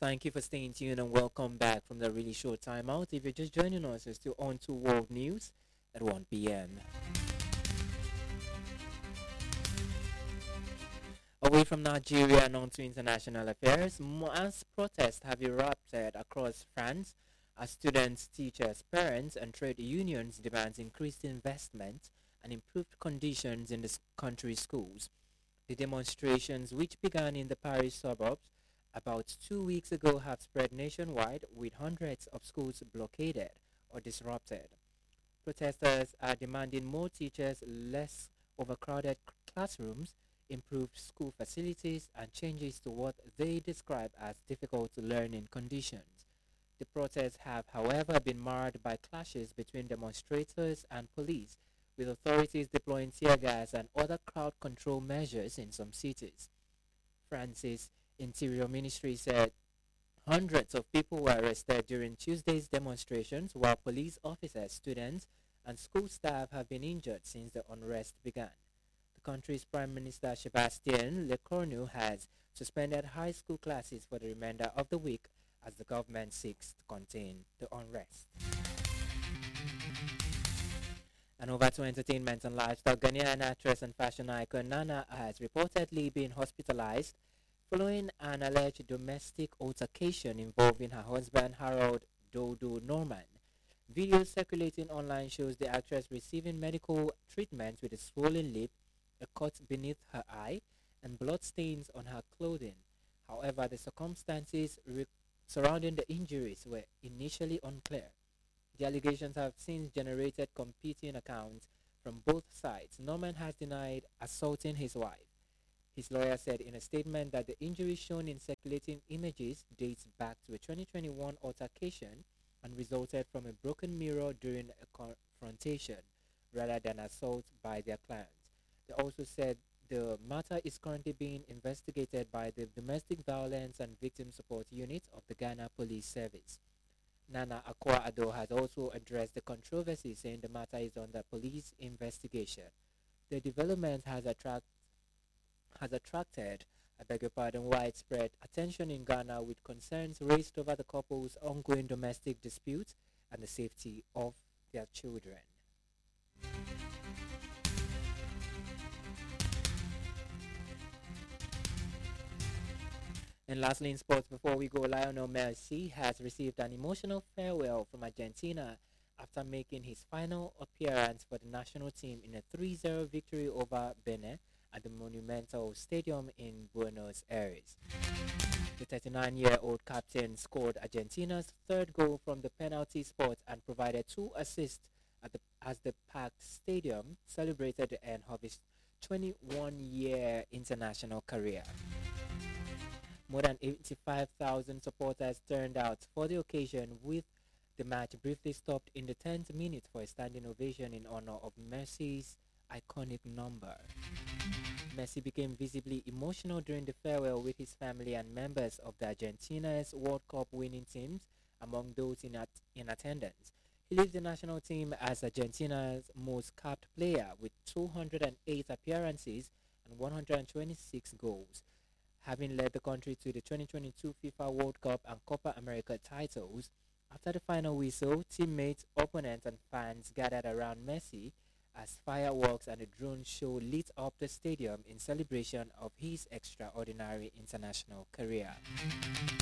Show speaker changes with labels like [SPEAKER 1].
[SPEAKER 1] Thank you for staying tuned and welcome back from the really short time out. If you're just joining us, you're still on to World News at 1 p.m. Away from Nigeria and on to international affairs, mass protests have erupted across France as students, teachers, parents, and trade unions demand increased investment and improved conditions in the country's schools. The demonstrations, which began in the Paris suburbs about 2 weeks ago, have spread nationwide with hundreds of schools blockaded or disrupted. Protesters are demanding more teachers, less overcrowded classrooms, improved school facilities, and changes to what they describe as difficult learning conditions. The protests have, however, been marred by clashes between demonstrators and police, with authorities deploying tear gas and other crowd control measures in some cities. France's Interior Ministry said hundreds of people were arrested during Tuesday's demonstrations, while police officers, students, and school staff have been injured since the unrest began. The country's Prime Minister Sebastien Lecornu has suspended high school classes for the remainder of the week as the government seeks to contain the unrest. And over to entertainment and lifestyle. Ghanaian actress and fashion icon Nana has reportedly been hospitalized following an alleged domestic altercation involving her husband Harold Dodo Norman. Videos circulating online shows the actress receiving medical treatment with a swollen lip, a cut beneath her eye, and blood stains on her clothing. However, the circumstances surrounding the injuries were initially unclear. The allegations have since generated competing accounts from both sides. Norman has denied assaulting his wife. His lawyer said in a statement that the injury shown in circulating images dates back to a 2021 altercation and resulted from a broken mirror during a confrontation rather than assault by their clients. They also said the matter is currently being investigated by the Domestic Violence and Victim Support Unit of the Ghana Police Service. Nana Akua-Addo has also addressed the controversy, saying the matter is under police investigation. The development has attracted, widespread attention in Ghana, with concerns raised over the couple's ongoing domestic disputes and the safety of their children. And lastly, in sports, before we go, Lionel Messi has received an emotional farewell from Argentina after making his final appearance for the national team in a 3-0 victory over Benin at the Monumental Stadium in Buenos Aires. The 39-year-old captain scored Argentina's third goal from the penalty spot and provided 2 assists as the packed stadium celebrated the end of his 21-year international career. More than 85,000 supporters turned out for the occasion, with the match briefly stopped in the 10th minute for a standing ovation in honor of Messi's iconic number. Messi became visibly emotional during the farewell, with his family and members of the Argentina's World Cup winning teams among those in attendance. He leads the national team as Argentina's most capped player with 208 appearances and 126 goals. Having led the country to the 2022 FIFA World Cup and Copa America titles, after the final whistle, teammates, opponents, and fans gathered around Messi as fireworks and a drone show lit up the stadium in celebration of his extraordinary international career.